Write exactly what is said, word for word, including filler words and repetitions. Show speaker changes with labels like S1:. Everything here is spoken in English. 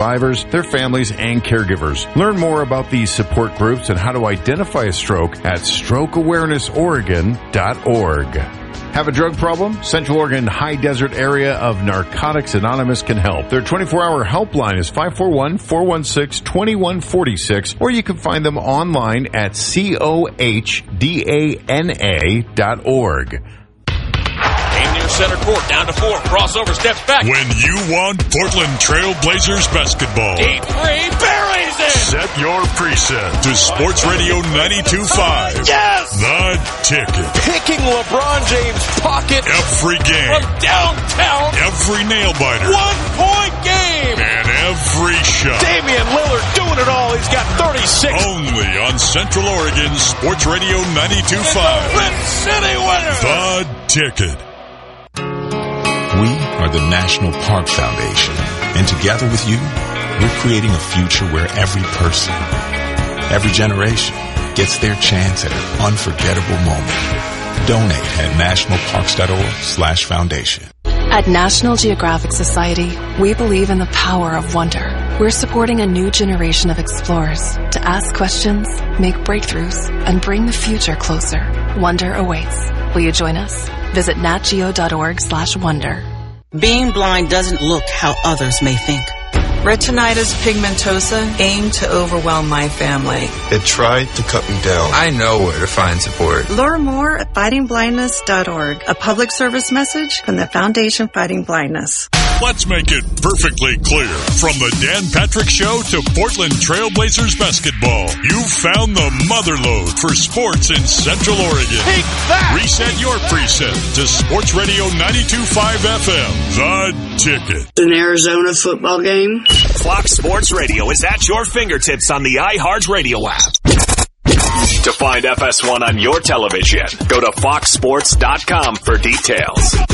S1: survivors, their families, and caregivers. Learn more about these support groups and how to identify a stroke at stroke awareness oregon dot org. Have a drug problem? Central Oregon High Desert area of Narcotics Anonymous can help. Their twenty-four hour helpline is five four one, four one six, two one four six, or you can find them online at cohdana dot org.
S2: Aim near center court, down to four, crossover, steps back.
S3: When you want Portland Trail Blazers basketball,
S2: Deep three, buries it!
S3: set your preset to Sports Radio ninety-two point five.
S2: Yes!
S3: The Ticket.
S2: Picking LeBron James' pocket
S3: Every game.
S2: from downtown.
S3: Every nail-biter.
S2: One-point game.
S3: And every shot.
S2: Damian Lillard doing it all. He's got thirty-six.
S3: Only on Central Oregon Sports Radio ninety-two point five.
S2: Rip City winner.
S3: The Ticket.
S4: We are the National Park Foundation, and together with you, we're creating a future where every person, every generation gets their chance at an unforgettable moment. Donate at nationalparks.org slash foundation.
S5: At National Geographic Society, we believe in the power of wonder. We're supporting a new generation of explorers to ask questions, make breakthroughs, and bring the future closer. Wonder awaits. Will you join us? Visit natgeo.org slash wonder.
S6: Being blind doesn't look how others may think. Retinitis pigmentosa aimed to overwhelm my family.
S7: It tried to cut me down. I know where to find support.
S8: Learn more at fighting blindness dot org, a public service message from the Foundation Fighting Blindness.
S3: Let's make it perfectly clear. From the Dan Patrick Show to Portland Trail Blazers basketball, you've found the motherlode for sports in Central Oregon.
S2: Take that!
S3: Reset your preset to Sports Radio ninety-two point five F M. The Ticket.
S9: An Arizona football game.
S10: Fox Sports Radio is at your fingertips on the iHeartRadio app. To find F S one on your television, go to fox sports dot com for details.